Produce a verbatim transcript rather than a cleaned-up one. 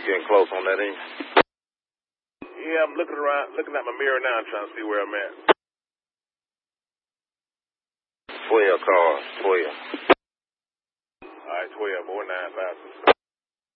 Getting close on that end? Yeah, I'm looking around, looking at my mirror now, trying to see where I'm at. Twelve cars, twelve. All right, twelve, four nine five six.